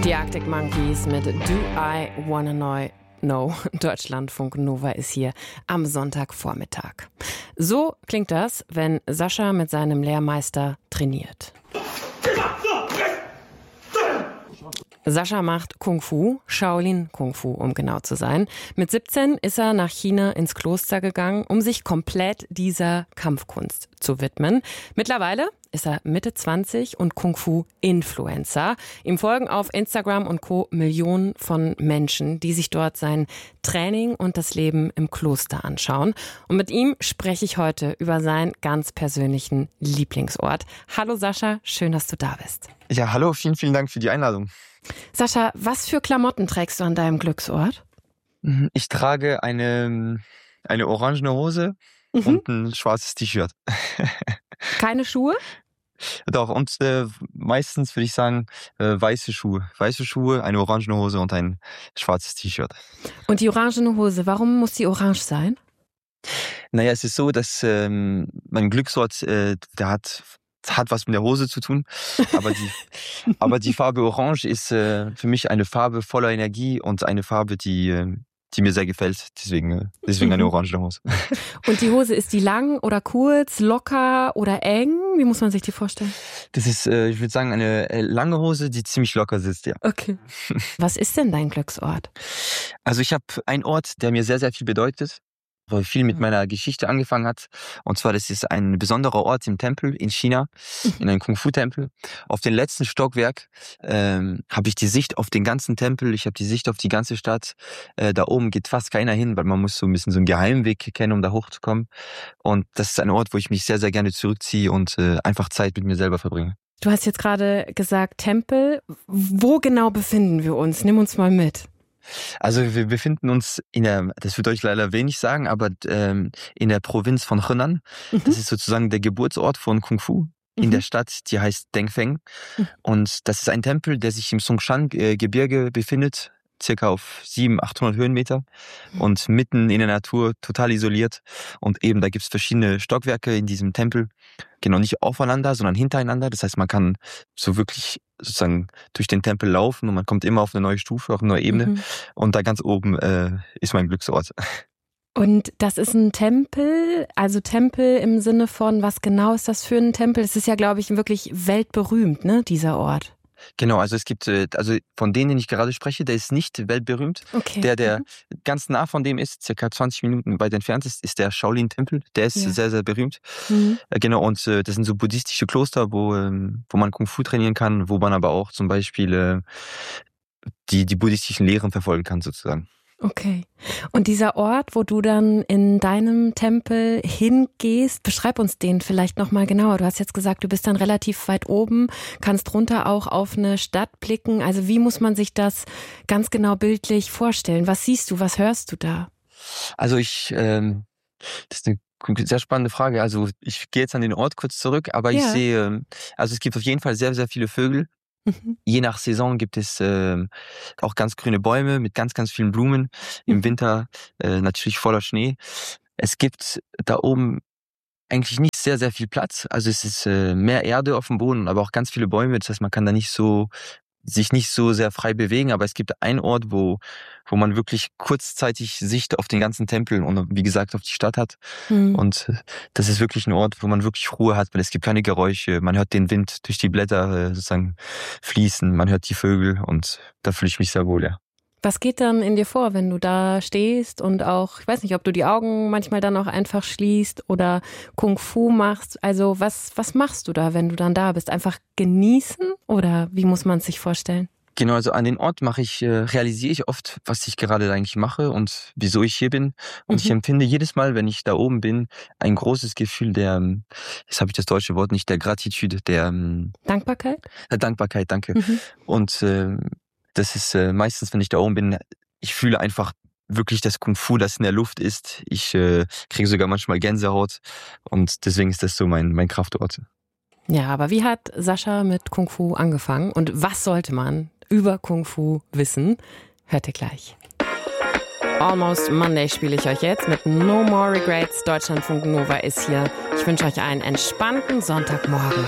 Die Arctic Monkeys mit Do I Wanna Know. Deutschlandfunk Nova ist hier am Sonntagvormittag. So klingt das, wenn Sascha mit seinem Lehrmeister trainiert. Sascha macht Kung Fu, Shaolin Kung Fu, um genau zu sein. Mit 17 ist er nach China ins Kloster gegangen, um sich komplett dieser Kampfkunst zu widmen. Mittlerweile ist er Mitte 20 und Kung Fu-Influencer. Ihm folgen auf Instagram und Co. Millionen von Menschen, die sich dort sein Training und das Leben im Kloster anschauen. Und mit ihm spreche ich heute über seinen ganz persönlichen Lieblingsort. Hallo Sascha, schön, dass du da bist. Ja, hallo, vielen, vielen Dank für die Einladung. Sascha, was für Klamotten trägst du an deinem Glücksort? Ich trage eine orangene Hose und ein schwarzes T-Shirt. Keine Schuhe? Doch, und meistens würde ich sagen weiße Schuhe. Weiße Schuhe, eine orangene Hose und ein schwarzes T-Shirt. Und die orangene Hose, warum muss die orange sein? Naja, es ist so, dass mein Glücksort, der hat was mit der Hose zu tun, aber die Farbe Orange ist für mich eine Farbe voller Energie und eine Farbe, die mir sehr gefällt. Deswegen eine orangene Hose. Und die Hose, ist die lang oder kurz, locker oder eng? Wie muss man sich die vorstellen? Das ist, ich würde sagen, eine lange Hose, die ziemlich locker sitzt, ja. Okay. Was ist denn dein Glücksort? Also ich habe einen Ort, der mir sehr, sehr viel bedeutet, weil viel mit meiner Geschichte angefangen hat. Und zwar, das ist ein besonderer Ort im Tempel in China, in einem Kung-Fu-Tempel. Auf dem letzten Stockwerk habe ich die Sicht auf den ganzen Tempel, ich habe die Sicht auf die ganze Stadt. Da oben geht fast keiner hin, weil man muss so ein bisschen so einen Geheimweg kennen, um da hochzukommen. Und das ist ein Ort, wo ich mich sehr, sehr gerne zurückziehe und einfach Zeit mit mir selber verbringe. Du hast jetzt gerade gesagt Tempel. Wo genau befinden wir uns? Nimm uns mal mit. Also wir befinden uns das wird euch leider wenig sagen, aber in der Provinz von Henan. Das ist sozusagen der Geburtsort von Kung Fu in der Stadt, die heißt Dengfeng. Und das ist ein Tempel, der sich im Songshan-Gebirge befindet, circa auf 700-800 Höhenmeter und mitten in der Natur, total isoliert. Und eben, da gibt's verschiedene Stockwerke in diesem Tempel, genau nicht aufeinander, sondern hintereinander. Das heißt, man kann so wirklich sozusagen durch den Tempel laufen und man kommt immer auf eine neue Stufe, auf eine neue Ebene. Und da ganz oben ist mein Glücksort. Und das ist ein Tempel, also Tempel im Sinne von, was genau ist das für ein Tempel? Es ist ja, glaube ich, wirklich weltberühmt, ne, dieser Ort. Genau, also es gibt, von denen, den ich gerade spreche, der ist nicht weltberühmt. Okay. Der ganz nah von dem ist, circa 20 Minuten weit entfernt ist der Shaolin-Tempel. Der ist sehr, sehr berühmt. Genau, und das sind so buddhistische Kloster, wo man Kung Fu trainieren kann, wo man aber auch zum Beispiel die buddhistischen Lehren verfolgen kann, sozusagen. Okay. Und dieser Ort, wo du dann in deinem Tempel hingehst, beschreib uns den vielleicht nochmal genauer. Du hast jetzt gesagt, du bist dann relativ weit oben, kannst runter auch auf eine Stadt blicken. Also wie muss man sich das ganz genau bildlich vorstellen? Was siehst du, was hörst du da? Also das ist eine sehr spannende Frage. Also ich gehe jetzt an den Ort kurz zurück, aber ich sehe, also es gibt auf jeden Fall sehr, sehr viele Vögel. Je nach Saison gibt es auch ganz grüne Bäume mit ganz, ganz vielen Blumen. Im Winter natürlich voller Schnee. Es gibt da oben eigentlich nicht sehr, sehr viel Platz. Also es ist mehr Erde auf dem Boden, aber auch ganz viele Bäume. Das heißt, man kann da sich nicht so sehr frei bewegen, aber es gibt einen Ort, wo man wirklich kurzzeitig Sicht auf den ganzen Tempel und wie gesagt auf die Stadt hat. Und das ist wirklich ein Ort, wo man wirklich Ruhe hat, weil es gibt keine Geräusche. Man hört den Wind durch die Blätter sozusagen fließen, man hört die Vögel und da fühle ich mich sehr wohl, ja. Was geht dann in dir vor, wenn du da stehst und auch, ich weiß nicht, ob du die Augen manchmal dann auch einfach schließt oder Kung Fu machst? Also was machst du da, wenn du dann da bist? Einfach genießen oder wie muss man es sich vorstellen? Genau, also an den Ort realisiere ich oft, was ich gerade eigentlich mache und wieso ich hier bin. Und ich empfinde jedes Mal, wenn ich da oben bin, ein großes Gefühl jetzt habe ich das deutsche Wort nicht, der Gratitude, Dankbarkeit? Dankbarkeit, danke. Und das ist meistens, wenn ich da oben bin, ich fühle einfach wirklich das Kung Fu, das in der Luft ist. Ich kriege sogar manchmal Gänsehaut und deswegen ist das so mein Kraftort. Ja, aber wie hat Sascha mit Kung Fu angefangen und was sollte man über Kung Fu wissen? Hört ihr gleich. Almost Monday spiele ich euch jetzt mit No More Regrets. Deutschlandfunk Nova ist hier. Ich wünsche euch einen entspannten Sonntagmorgen.